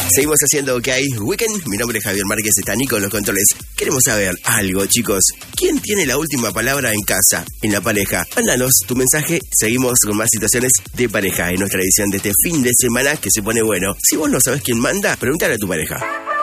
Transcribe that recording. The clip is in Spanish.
Seguimos haciendo OK Weekend. Mi nombre es Javier Márquez, está Nico en los controles. Queremos saber algo, chicos. ¿Quién tiene la última palabra en casa, en la pareja? Mándanos tu mensaje. Seguimos con más situaciones de pareja en nuestra edición de este fin de semana que se pone bueno. Si vos no sabés quién manda, preguntale a tu pareja.